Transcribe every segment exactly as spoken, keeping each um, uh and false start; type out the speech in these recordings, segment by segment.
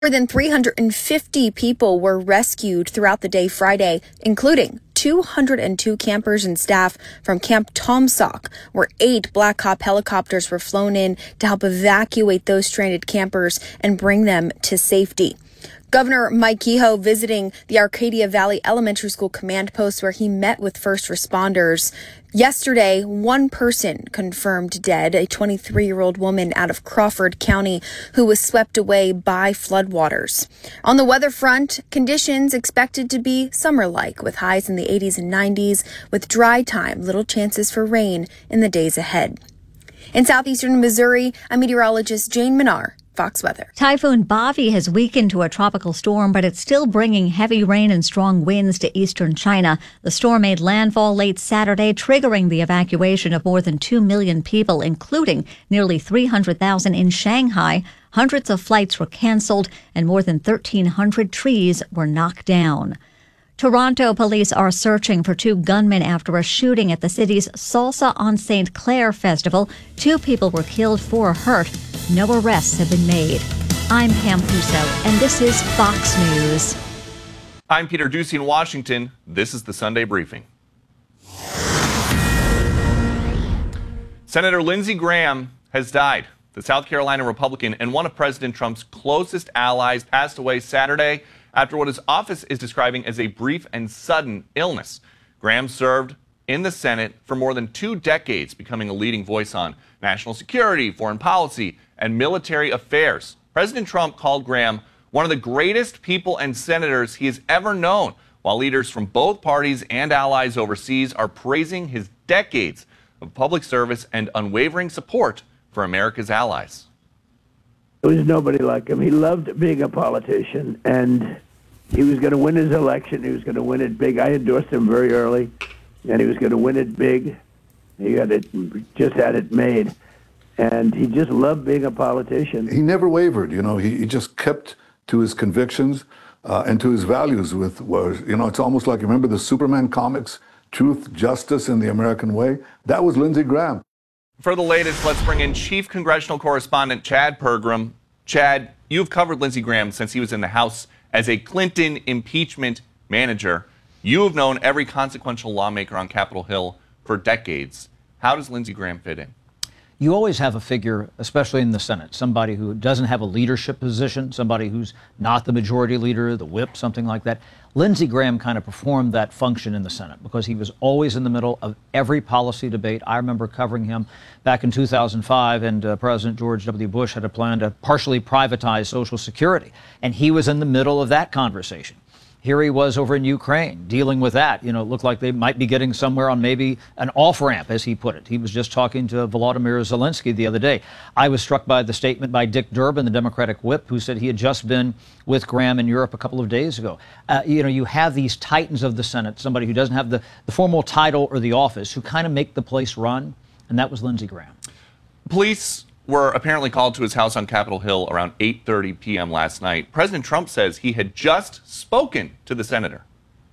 More than three hundred fifty people were rescued throughout the day Friday, including two hundred two campers and staff from Camp Tomsock, where eight Black Hawk helicopters were flown in to help evacuate those stranded campers and bring them to safety. Governor Mike Kehoe visiting the Arcadia Valley Elementary School command post where he met with first responders. Yesterday, one person confirmed dead, a twenty-three-year-old woman out of Crawford County who was swept away by floodwaters. On the weather front, conditions expected to be summer-like with highs in the eighties and nineties, with dry time, little chances for rain in the days ahead. In southeastern Missouri, I'm meteorologist Jane Minar. Fox Weather. Typhoon Bavi has weakened to a tropical storm, but it's still bringing heavy rain and strong winds to eastern China. The storm made landfall late Saturday, triggering the evacuation of more than two million people, including nearly three hundred thousand in Shanghai. Hundreds of flights were canceled, and more than thirteen hundred trees were knocked down. Toronto police are searching for two gunmen after a shooting at the city's Salsa on Saint Clair festival. Two people were killed, four hurt. No arrests have been made. I'm Pam Puso, and this is Fox News. I'm Peter Ducey in Washington. This is the Sunday Briefing. Senator Lindsey Graham has died. The South Carolina Republican and one of President Trump's closest allies passed away Saturday after what his office is describing as a brief and sudden illness. Graham served in the Senate for more than two decades, becoming a leading voice on national security, foreign policy, and military affairs. President Trump called Graham one of the greatest people and senators he has ever known, while leaders from both parties and allies overseas are praising his decades of public service and unwavering support for America's allies. There was nobody like him. He loved being a politician, and he was going to win his election. He was going to win it big. I endorsed him very early, and he was going to win it big. He had it, just had it made. And he just loved being a politician. He never wavered, you know. He, he just kept to his convictions uh, and to his values. With, was, you know, it's almost like, remember the Superman comics, Truth, Justice, and the American Way? That was Lindsey Graham. For the latest, let's bring in Chief Congressional Correspondent Chad Pergram. Chad, you've covered Lindsey Graham since he was in the House as a Clinton impeachment manager. You have known every consequential lawmaker on Capitol Hill for decades. How does Lindsey Graham fit in? You always have a figure, especially in the Senate, somebody who doesn't have a leadership position, somebody who's not the majority leader, the whip, something like that. Lindsey Graham kind of performed that function in the Senate because he was always in the middle of every policy debate. I remember covering him back in two thousand five, and uh, President George W. Bush had a plan to partially privatize Social Security, and he was in the middle of that conversation. Here he was over in Ukraine dealing with that. You know, it looked like they might be getting somewhere on maybe an off-ramp, as he put it. He was just talking to Volodymyr Zelensky the other day. I was struck by the statement by Dick Durbin, the Democratic whip, who said he had just been with Graham in Europe a couple of days ago. Uh, you know, you have these titans of the Senate, somebody who doesn't have the, the formal title or the office, who kind of make the place run, and that was Lindsey Graham. Police were apparently called to his house on Capitol Hill around eight thirty p m last night. President Trump says he had just spoken to the senator.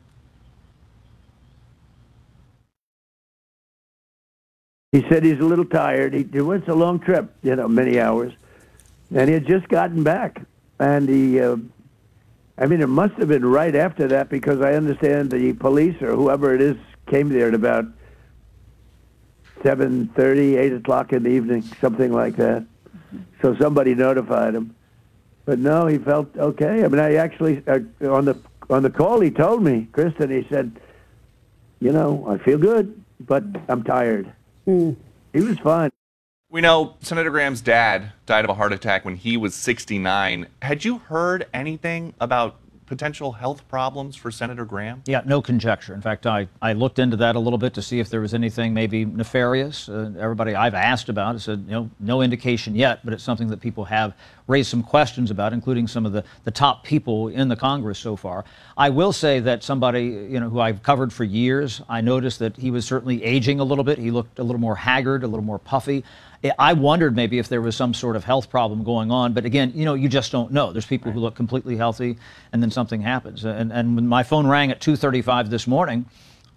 He said he's a little tired. He, it was a long trip, you know, many hours. And he had just gotten back. And he, uh, I mean, it must have been right after that because I understand the police or whoever it is came there at about seven thirty, eight o'clock in the evening, something like that. So somebody notified him. But no, he felt okay. I mean, I actually, uh, on the on the call, he told me, Kristen, he said, you know, I feel good, but I'm tired. Mm. He was fine. We know Senator Graham's dad died of a heart attack when he was sixty-nine. Had you heard anything about potential health problems for Senator Graham? Yeah, no conjecture. In fact, I, I looked into that a little bit to see if there was anything maybe nefarious. Uh, everybody I've asked about has said, you know, no indication yet, but it's something that people have raised some questions about, including some of the, the top people in the Congress so far. I will say that somebody, you know, who I've covered for years, I noticed that he was certainly aging a little bit. He looked a little more haggard, a little more puffy. I wondered maybe if there was some sort of health problem going on. But again, you know, you just don't know. There's people who look completely healthy and then something happens. And, and when my phone rang at two thirty-five this morning,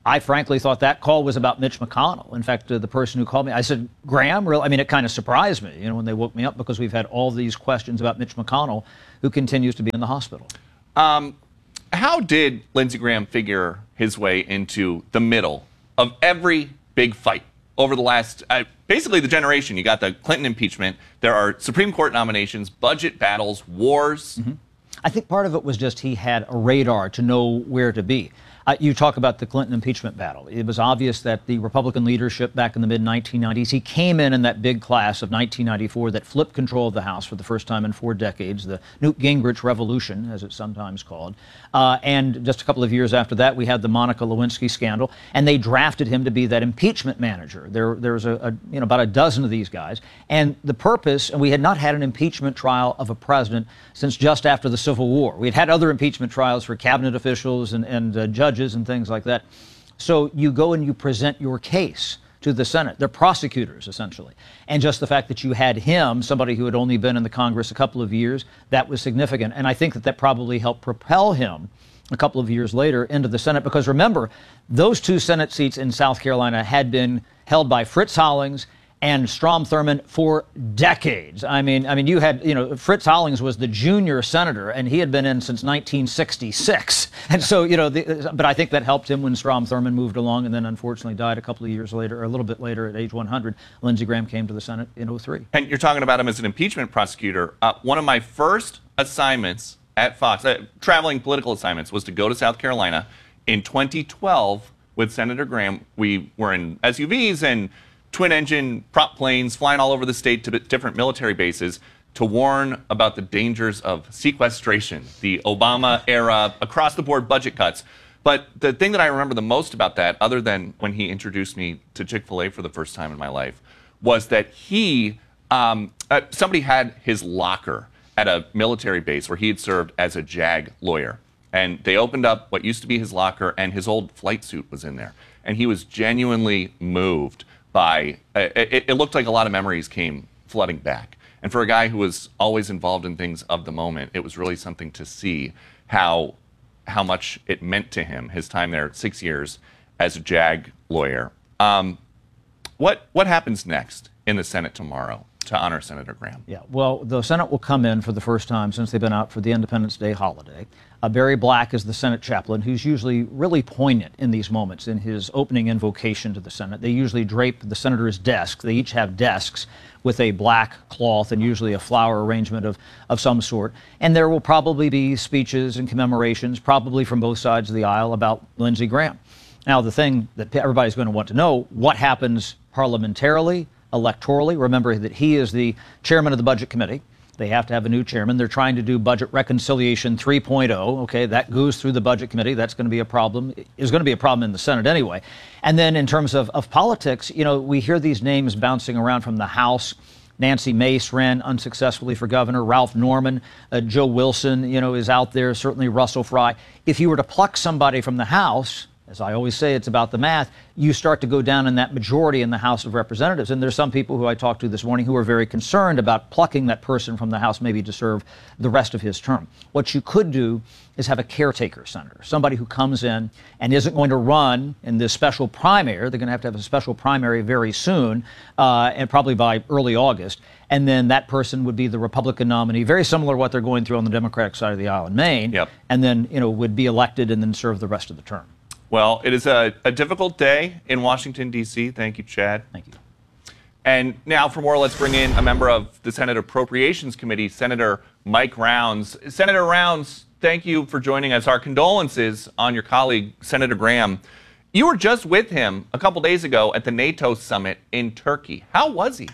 I frankly thought that call was about Mitch McConnell. In fact, uh, the person who called me, I said, Graham, really? I mean, it kind of surprised me, you know, when they woke me up, because we've had all these questions about Mitch McConnell, who continues to be in the hospital. Um, how did Lindsey Graham figure his way into the middle of every big fight over the last, uh, basically the generation? You got the Clinton impeachment. There are Supreme Court nominations, budget battles, wars. Mm-hmm. I think part of it was just he had a radar to know where to be. Uh, you talk about the Clinton impeachment battle. It was obvious that the Republican leadership back in the mid nineteen nineties, he came in in that big class of nineteen ninety-four that flipped control of the House for the first time in four decades, the Newt Gingrich Revolution, as it's sometimes called. Uh, and just a couple of years after that, we had the Monica Lewinsky scandal, and they drafted him to be that impeachment manager. There, there was a, a, you know, about a dozen of these guys. And the purpose, and we had not had an impeachment trial of a president since just after the Civil War. We had had other impeachment trials for cabinet officials and, and uh, judges and things like that. So you go and you present your case to the Senate. They're prosecutors, essentially. And just the fact that you had him, somebody who had only been in the Congress a couple of years, that was significant. And I think that that probably helped propel him a couple of years later into the Senate. Because remember, those two Senate seats in South Carolina had been held by Fritz Hollings and Strom Thurmond for decades. I mean, I mean, you had, you know, Fritz Hollings was the junior senator, and he had been in since nineteen sixty-six. And so, you know, the, but I think that helped him when Strom Thurmond moved along, and then unfortunately died a couple of years later, or a little bit later, at age one hundred. Lindsey Graham came to the Senate in oh three. And you're talking about him as an impeachment prosecutor. Uh, one of my first assignments at Fox, uh, traveling political assignments, was to go to South Carolina in twenty twelve with Senator Graham. We were in S U Vs and twin-engine prop planes flying all over the state to different military bases to warn about the dangers of sequestration, the Obama-era across-the-board budget cuts. But the thing that I remember the most about that, other than when he introduced me to Chick-fil-A for the first time in my life, was that he, um, uh, somebody had his locker at a military base where he had served as a JAG lawyer. And they opened up what used to be his locker, and his old flight suit was in there. And he was genuinely moved by, uh, it, it looked like a lot of memories came flooding back. And for a guy who was always involved in things of the moment, it was really something to see how, how much it meant to him, his time there, six years as a JAG lawyer. Um, what, what happens next in the Senate tomorrow to honor Senator Graham? Yeah, well, the Senate will come in for the first time since they've been out for the Independence Day holiday. Uh, Barry Black is the Senate chaplain, who's usually really poignant in these moments in his opening invocation to the Senate. They usually drape the senator's desk. They each have desks with a black cloth and usually a flower arrangement of, of some sort. And there will probably be speeches and commemorations, probably from both sides of the aisle, about Lindsey Graham. Now, the thing that everybody's going to want to know, what happens parliamentarily, electorally? Remember that he is the chairman of the Budget Committee. They have to have a new chairman. They're trying to do budget reconciliation three point oh. Okay, that goes through the Budget Committee. That's going to be a problem. Is going to be a problem in the Senate anyway. And then in terms of, of politics, you know, we hear these names bouncing around from the House. Nancy Mace ran unsuccessfully for governor. Ralph Norman, uh, Joe Wilson, you know, is out there. Certainly Russell Fry. If you were to pluck somebody from the House, as I always say, it's about the math, you start to go down in that majority in the House of Representatives. And there's some people who I talked to this morning who are very concerned about plucking that person from the House maybe to serve the rest of his term. What you could do is have a caretaker senator, somebody who comes in and isn't going to run in this special primary. They're going to have to have a special primary very soon, uh, and probably by early August. And then that person would be the Republican nominee, very similar to what they're going through on the Democratic side of the aisle in Maine. Yep. And then, you know, would be elected and then serve the rest of the term. Well, it is a, a difficult day in Washington, D C Thank you, Chad. Thank you. And now for more, let's bring in a member of the Senate Appropriations Committee, Senator Mike Rounds. Senator Rounds, thank you for joining us. Our condolences on your colleague, Senator Graham. You were just with him a couple days ago at the NATO summit in Turkey. How was he?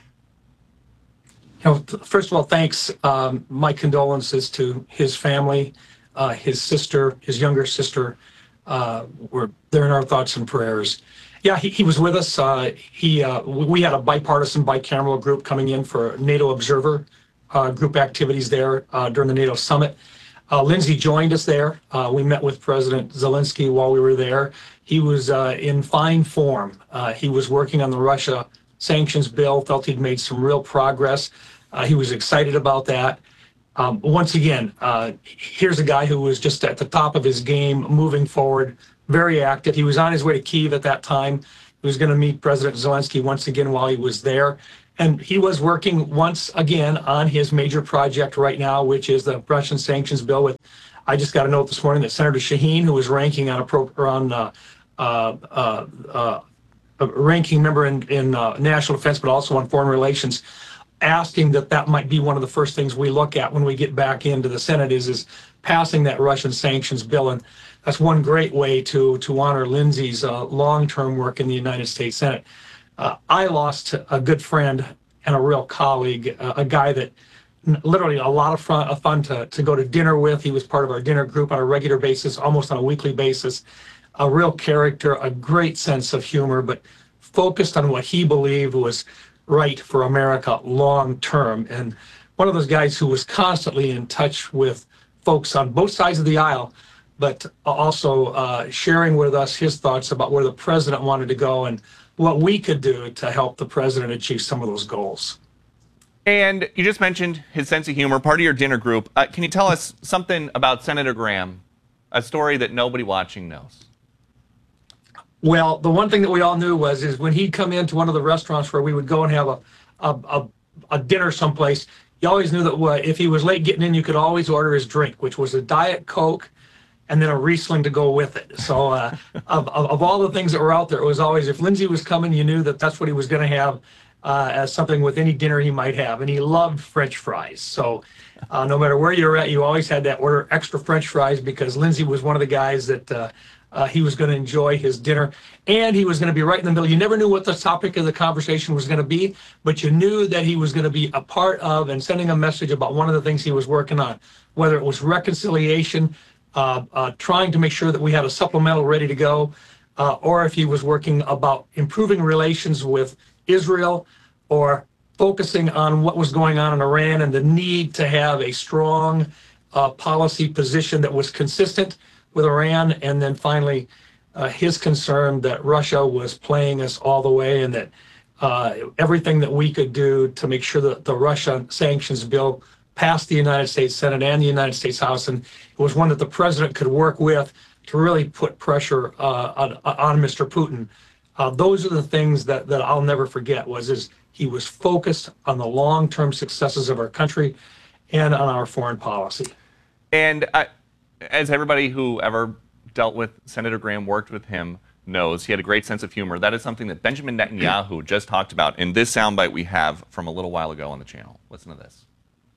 You know, first of all, thanks. Um, my condolences to his family, uh, his sister, his younger sister. Uh, we're they're in our thoughts and prayers. Yeah, he, he was with us. Uh, he uh, we had a bipartisan, bicameral group coming in for NATO observer uh, group activities there uh, during the NATO summit. Uh, Lindsey joined us there. Uh, we met with President Zelensky while we were there. He was uh, in fine form. Uh, he was working on the Russia sanctions bill. Felt he'd made some real progress. Uh, he was excited about that. Um, once again, uh, here's a guy who was just at the top of his game, moving forward, very active. He was on his way to Kyiv at that time. He was going to meet President Zelensky once again while he was there. And he was working once again on his major project right now, which is the Russian sanctions bill. With, I just got a note this morning that Senator Shaheen, who was ranking on a pro, on uh, uh, uh, uh, a ranking member in, in uh, national defense, but also on foreign relations, asking that that might be one of the first things we look at when we get back into the Senate is is passing that Russian sanctions bill. And that's one great way to to honor Lindsey's uh, long-term work in the United States Senate. Uh, I lost a good friend and a real colleague, uh, a guy that literally a lot of fun, of fun to, to go to dinner with. He was part of our dinner group on a regular basis, almost on a weekly basis. A real character, a great sense of humor, but focused on what he believed was right for America long term. And one of those guys who was constantly in touch with folks on both sides of the aisle, but also uh, sharing with us his thoughts about where the president wanted to go and what we could do to help the president achieve some of those goals. And you just mentioned his sense of humor, part of your dinner group. Uh, can you tell us something about Senator Graham, a story that nobody watching knows? Well, the one thing that we all knew was is when he'd come into one of the restaurants where we would go and have a a, a, a dinner someplace, you always knew that uh, if he was late getting in, you could always order his drink, which was a Diet Coke and then a Riesling to go with it. So uh, of, of, of all the things that were out there, it was always, if Lindsey was coming, you knew that that's what he was going to have uh, as something with any dinner he might have. And he loved French fries. So uh, no matter where you're at, you always had that order extra French fries because Lindsey was one of the guys that uh, uh, he was going to enjoy his dinner. And he was going to be right in the middle. You never knew what the topic of the conversation was going to be, but you knew that he was going to be a part of and sending a message about one of the things he was working on, whether it was reconciliation, Uh, uh, trying to make sure that we had a supplemental ready to go, uh, or if he was working about improving relations with Israel or focusing on what was going on in Iran and the need to have a strong uh, policy position that was consistent with Iran. And then finally, uh, his concern that Russia was playing us all the way and that uh, everything that we could do to make sure that the Russia sanctions bill passed the United States Senate and the United States House, and it was one that the president could work with to really put pressure uh, on, on Mister Putin. Uh, those are the things that, that I'll never forget, was is he was focused on the long-term successes of our country and on our foreign policy. And uh, as everybody who ever dealt with Senator Graham, worked with him, knows, he had a great sense of humor. That is something that Benjamin Netanyahu just talked about in this soundbite we have from a little while ago on the channel. Listen to this.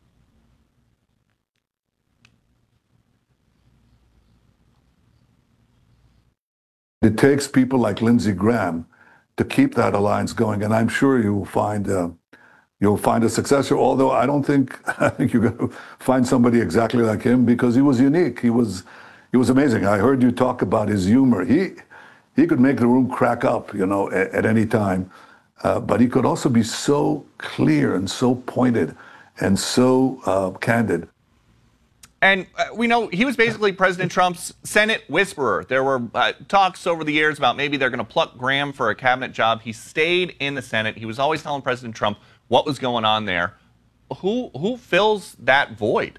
It takes people like Lindsey Graham to keep that alliance going, and I'm sure you will find uh, you'll find a successor. Although I don't think I think you're going to find somebody exactly like him because he was unique. He was he was amazing. I heard you talk about his humor. He he could make the room crack up, you know, at, at any time. Uh, but he could also be so clear and so pointed and so uh, candid. And uh, we know he was basically President Trump's Senate whisperer. There were uh, talks over the years about maybe they're going to pluck Graham for a cabinet job. He stayed in the Senate. He was always telling President Trump what was going on there. Who who fills that void?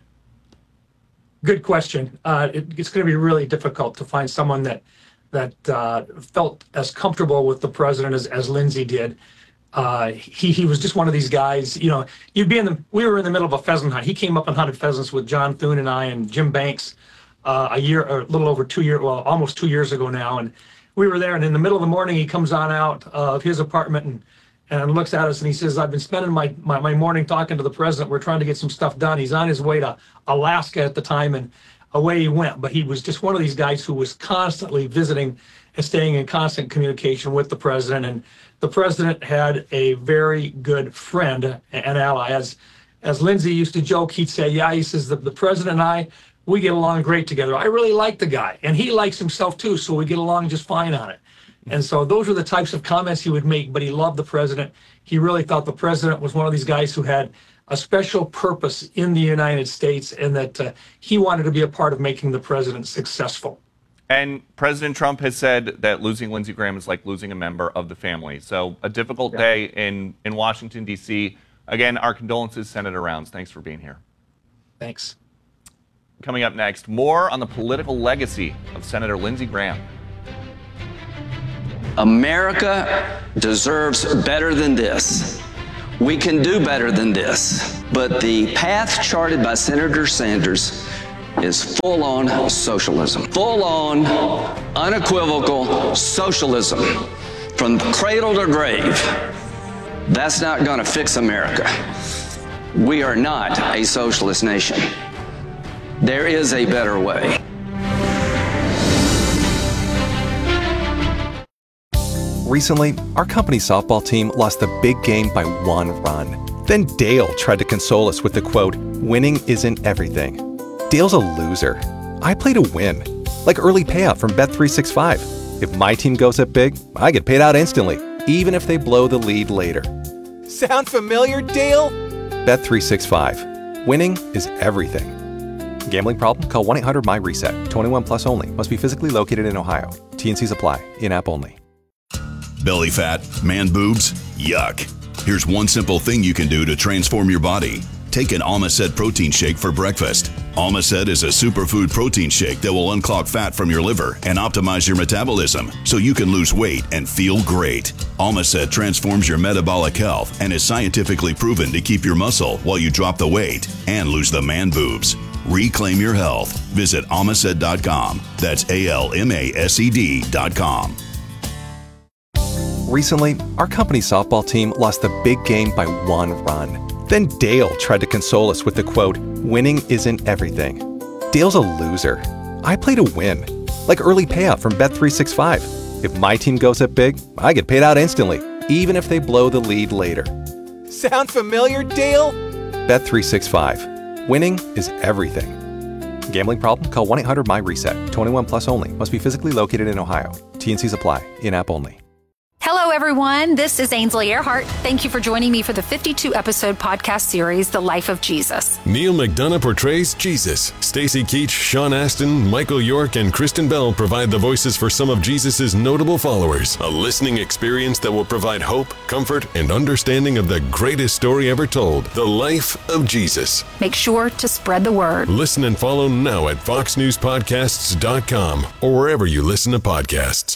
Good question. Uh, it, it's going to be really difficult to find someone that that uh, felt as comfortable with the president as, as Lindsey did. Uh, he he was just one of these guys, you know, you'd be in the, we were in the middle of a pheasant hunt. He came up and hunted pheasants with John Thune and I and Jim Banks uh, a year, or a little over two years, well, almost two years ago now. And we were there, and in the middle of the morning, he comes on out of his apartment and, and looks at us and he says, I've been spending my, my, my morning talking to the president. We're trying to get some stuff done. He's on his way to Alaska at the time, and away he went. But he was just one of these guys who was constantly visiting and staying in constant communication with the president. And the president had a very good friend and ally. As as Lindsey used to joke, he'd say, yeah, he says, the, the president and I, we get along great together. I really like the guy. And he likes himself too, so we get along just fine on it. And so those are the types of comments he would make, but he loved the president. He really thought the president was one of these guys who had a special purpose in the United States, and that uh, he wanted to be a part of making the president successful. And President Trump has said that losing Lindsey Graham is like losing a member of the family. So a difficult Yeah. day in, in Washington, D C Again, our condolences, Senator Rounds. Thanks for being here. Thanks. Coming up next, more on the political legacy of Senator Lindsey Graham. America deserves better than this. We can do better than this. But the path charted by Senator Sanders is full-on socialism. Full-on, unequivocal socialism from cradle to grave. That's not going to fix America. We are not a socialist nation. There is a better way. Recently, our company's softball team lost the big game by one run. Then Dale tried to console us with the quote, "Winning isn't everything." Dale's a loser. I play to win, like early payout from Bet three sixty-five. If my team goes up big, I get paid out instantly, even if they blow the lead later. Sound familiar, Dale? Bet three sixty-five. Winning is everything. Gambling problem? Call one eight hundred my reset. twenty-one plus only. Must be physically located in Ohio. T and Cs apply. In-app only. Belly fat, man boobs? Yuck. Here's one simple thing you can do to transform your body. Take an Almacet protein shake for breakfast. Almacet is a superfood protein shake that will unclog fat from your liver and optimize your metabolism so you can lose weight and feel great. Almacet transforms your metabolic health and is scientifically proven to keep your muscle while you drop the weight and lose the man boobs. Reclaim your health. Visit almacet dot com. That's A L M A S E D dot com. Recently, our company's softball team lost the big game by one run. Then Dale tried to console us with the quote, "Winning isn't everything." Dale's a loser. I play to win, like early payout from Bet three sixty-five. If my team goes up big, I get paid out instantly, even if they blow the lead later. Sound familiar, Dale? Bet three sixty-five. Winning is everything. Gambling problem? Call one eight hundred my reset. twenty-one plus only. Must be physically located in Ohio. T and Cs apply. In-app only. Hello, everyone. This is Ainsley Earhart. Thank you for joining me for the fifty-two episode podcast series, The Life of Jesus. Neil McDonough portrays Jesus. Stacy Keach, Sean Astin, Michael York, and Kristen Bell provide the voices for some of Jesus' notable followers. A listening experience that will provide hope, comfort, and understanding of the greatest story ever told, The Life of Jesus. Make sure to spread the word. Listen and follow now at fox news podcasts dot com or wherever you listen to podcasts.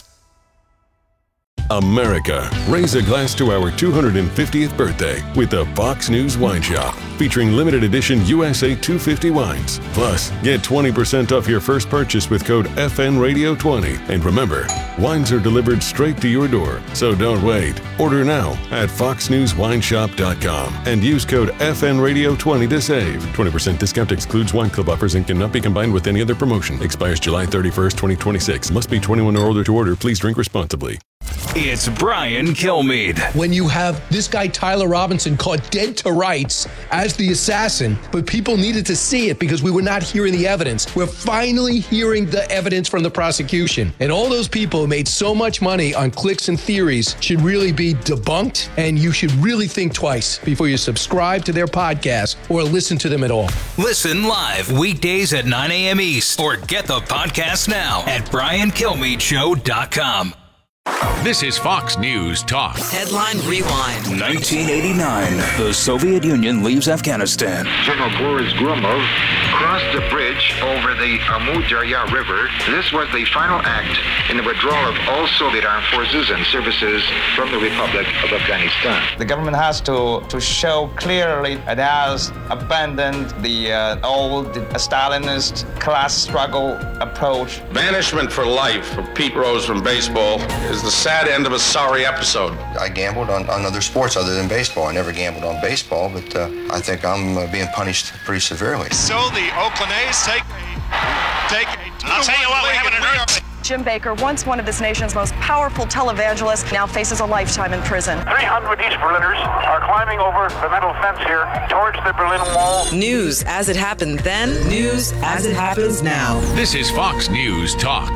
America, raise a glass to our two hundred fiftieth birthday with the Fox News Wine Shop, featuring limited edition U S A two fifty wines. Plus, get twenty percent off your first purchase with code F N Radio twenty. And remember, wines are delivered straight to your door, so don't wait. Order now at fox news wine shop dot com and use code F N Radio twenty to save. twenty percent discount excludes wine club offers and cannot be combined with any other promotion. Expires July thirty-first, twenty twenty-six. Must be twenty-one or older to order. Please drink responsibly. It's Brian Kilmeade. When you have this guy, Tyler Robinson, caught dead to rights as the assassin, but people needed to see it because we were not hearing the evidence. We're finally hearing the evidence from the prosecution. And all those people who made so much money on clicks and theories should really be debunked, and you should really think twice before you subscribe to their podcast or listen to them at all. Listen live weekdays at nine a.m. East or get the podcast now at brian kilmeade show dot com. This is Fox News Talk. Headline Rewind. nineteen eighty-nine. The Soviet Union leaves Afghanistan. General Boris Gromov crossed the bridge over the Amu Darya River. This was the final act in the withdrawal of all Soviet armed forces and services from the Republic of Afghanistan. The government has to, to show clearly it has abandoned the uh, old Stalinist class struggle approach. Banishment for life for Pete Rose from baseball is the sad end of a sorry episode. I gambled on, on other sports other than baseball. I never gambled on baseball, but uh, I think I'm uh, being punished pretty severely. So the Oakland A's take a, take a I'll tell you what, we have an earth. Jim Baker, once one of this nation's most powerful televangelists, now faces a lifetime in prison. three hundred East Berliners are climbing over the metal fence here towards the Berlin Wall. News as it happened then, news as it happens now. This is Fox News Talk.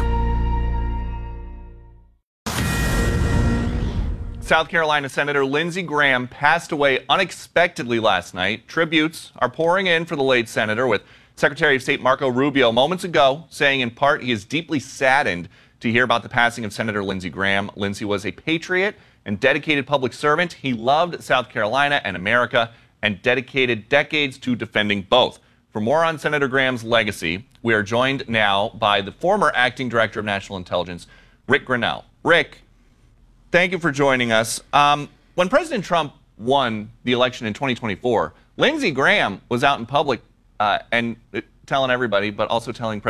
South Carolina Senator Lindsey Graham passed away unexpectedly last night. Tributes are pouring in for the late senator, with Secretary of State Marco Rubio moments ago saying in part he is deeply saddened to hear about the passing of Senator Lindsey Graham. Lindsey was a patriot and dedicated public servant. He loved South Carolina and America and dedicated decades to defending both. For more on Senator Graham's legacy, we are joined now by the former acting director of national intelligence, Rick Grenell. Rick, thank you for joining us. Um, when President Trump won the election in twenty twenty-four, Lindsey Graham was out in public uh, and uh, telling everybody, but also telling President